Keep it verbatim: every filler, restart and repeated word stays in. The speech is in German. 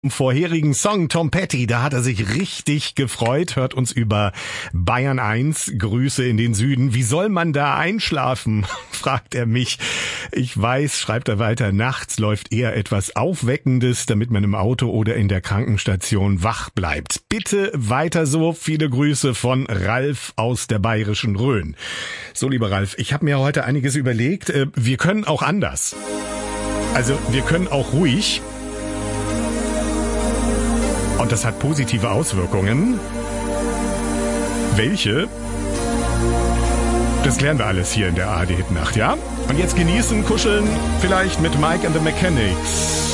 Im vorherigen Song Tom Petty, da hat er sich richtig gefreut, hört uns über Bayern eins, Grüße in den Süden. Wie soll man da einschlafen, fragt er mich. Ich weiß, schreibt er weiter, nachts läuft eher etwas Aufweckendes, damit man im Auto oder in der Krankenstation wach bleibt. Bitte weiter so, viele Grüße von Ralf aus der bayerischen Rhön. So, lieber Ralf, ich habe mir heute einiges überlegt. Wir können auch anders. Also, wir können auch ruhig. Und das hat positive Auswirkungen. Welche? Das klären wir alles hier in der A R D-Hit-Nacht, ja? Und jetzt genießen, kuscheln, vielleicht mit Mike and the Mechanics.